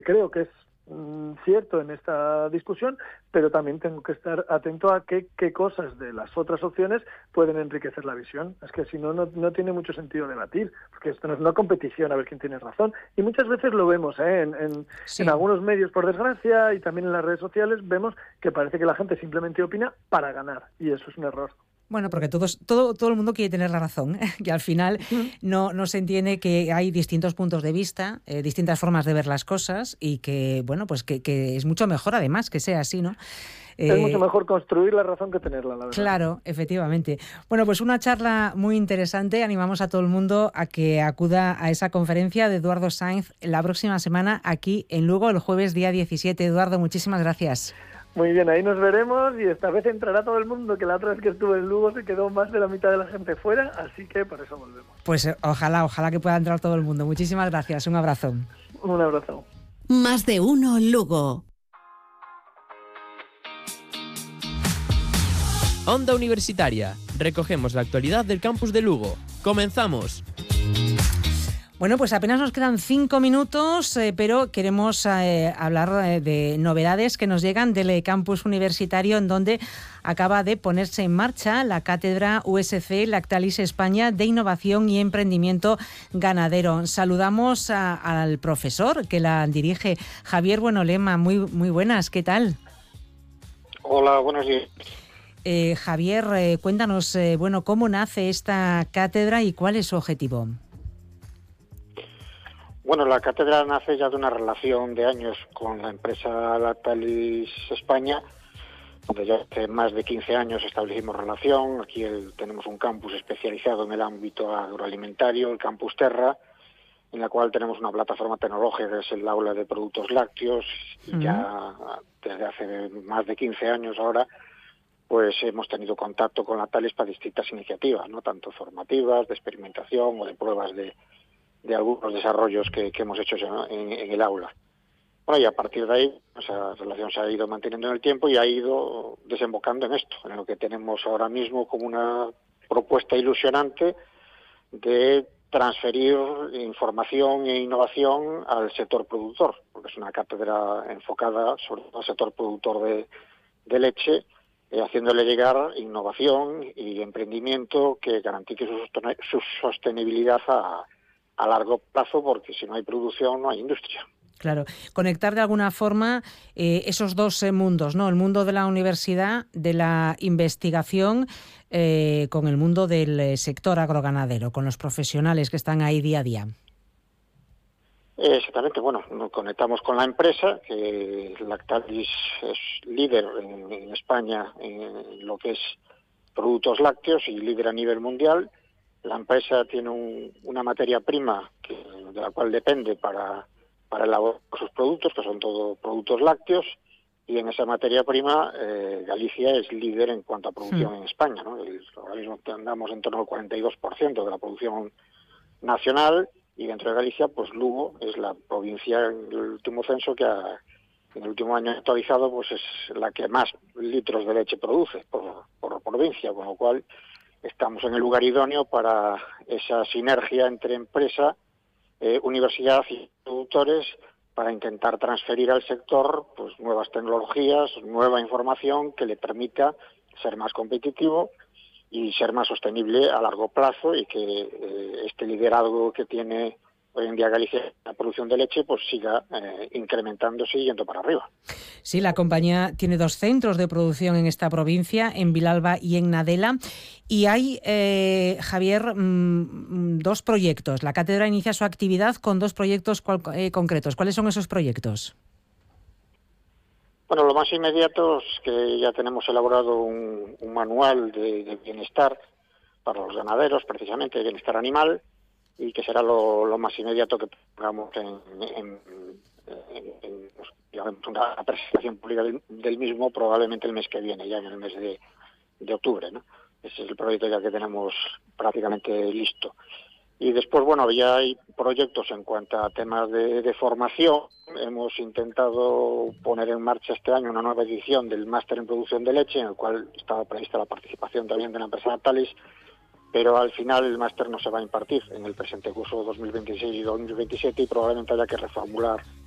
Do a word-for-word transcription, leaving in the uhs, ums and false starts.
creo que es mm, cierto en esta discusión, pero también tengo que estar atento a qué, qué cosas de las otras opciones pueden enriquecer la visión. Es que si no, no, no tiene mucho sentido debatir, porque esto no es una competición a ver quién tiene razón. Y muchas veces lo vemos, ¿eh? en, en, Sí. en algunos medios, por desgracia, y también en las redes sociales, vemos que parece que la gente simplemente opina para ganar, y eso es un error. Bueno, porque todos, todo, todo el mundo quiere tener la razón, ¿eh? Que al final no, no se entiende que hay distintos puntos de vista, eh, distintas formas de ver las cosas y que, bueno, pues que, que es mucho mejor además que sea así, ¿no? Es mucho Eh, mejor construir la razón que tenerla, la verdad. Claro, efectivamente. Bueno, pues una charla muy interesante. Animamos a todo el mundo a que acuda a esa conferencia de Eduardo Sainz la próxima semana aquí en Lugo, el jueves día diecisiete. Eduardo, muchísimas gracias. Muy bien, ahí nos veremos y esta vez entrará todo el mundo, que la otra vez que estuve en Lugo se quedó más de la mitad de la gente fuera, así que por eso volvemos. Pues eh, ojalá, ojalá que pueda entrar todo el mundo. Muchísimas gracias, un abrazo. Un abrazo. Más de uno Lugo. Onda Universitaria. Recogemos la actualidad del campus de Lugo. ¡Comenzamos! Bueno, pues apenas nos quedan cinco minutos, eh, pero queremos eh, hablar eh, de novedades que nos llegan del campus universitario, en donde acaba de ponerse en marcha la cátedra U S C Lactalis España de Innovación y Emprendimiento Ganadero. Saludamos a, al profesor que la dirige, Javier Buenolema. Muy, muy buenas, ¿qué tal? Hola, buenos días. Eh, Javier, eh, cuéntanos, eh, bueno, ¿cómo nace esta cátedra y cuál es su objetivo? Bueno, la cátedra nace ya de una relación de años con la empresa Lactalis España, donde ya hace más de quince años establecimos relación. Aquí el, tenemos un campus especializado en el ámbito agroalimentario, el Campus Terra, en la cual tenemos una plataforma tecnológica que es el aula de productos lácteos. Y uh-huh. Ya desde hace más de quince años ahora, pues hemos tenido contacto con Lactalis para distintas iniciativas, no tanto formativas, de experimentación o de pruebas de de algunos desarrollos que, que hemos hecho en, en el aula. Bueno, y a partir de ahí, esa relación se ha ido manteniendo en el tiempo y ha ido desembocando en esto, en lo que tenemos ahora mismo como una propuesta ilusionante de transferir información e innovación al sector productor, porque es una cátedra enfocada sobre todo al sector productor de, de leche, eh, haciéndole llegar innovación y emprendimiento que garantice su, su sostenibilidad a a largo plazo, porque si no hay producción no hay industria. Claro, conectar de alguna forma eh, esos dos eh, mundos, ¿no? El mundo de la universidad, de la investigación, eh, con el mundo del eh, sector agroganadero, con los profesionales que están ahí día a día. Exactamente, bueno, nos conectamos con la empresa, que Lactalis es líder en, en España en lo que es productos lácteos y líder a nivel mundial. La empresa tiene un, una materia prima que, de la cual depende para, para elaborar sus productos, que son todos productos lácteos, y en esa materia prima eh, Galicia es líder en cuanto a producción mm. en España, ¿no? El, ahora mismo andamos en torno al cuarenta y dos por ciento de la producción nacional, y dentro de Galicia, pues Lugo es la provincia en el último censo que ha, en el último año actualizado, pues es la que más litros de leche produce por, por provincia, con lo cual estamos en el lugar idóneo para esa sinergia entre empresa, eh, universidad y productores para intentar transferir al sector pues nuevas tecnologías, nueva información que le permita ser más competitivo y ser más sostenible a largo plazo, y que eh, este liderazgo que tiene hoy en día Galicia en la producción de leche pues siga eh, incrementándose y yendo para arriba. Sí, la compañía tiene dos centros de producción en esta provincia, en Vilalba y en Nadela, y hay, eh, Javier, mmm, dos proyectos. La cátedra inicia su actividad con dos proyectos cual, eh, concretos. ¿Cuáles son esos proyectos? Bueno, lo más inmediato es que ya tenemos elaborado un, un manual de, de bienestar para los ganaderos, precisamente de bienestar animal, y que será lo, lo más inmediato que pongamos en, en, en, en pues, digamos, una presentación pública del, del mismo, probablemente el mes que viene, ya en el mes de, de octubre, ¿no? Ese es el proyecto ya que tenemos prácticamente listo. Y después, bueno, ya hay proyectos en cuanto a temas de, de formación. Hemos intentado poner en marcha este año una nueva edición del máster en producción de leche, en el cual estaba prevista la participación también de la empresa Lactalis, pero al final el máster no se va a impartir en el presente curso dos mil veintiséis y dos mil veintisiete, y probablemente haya que reformular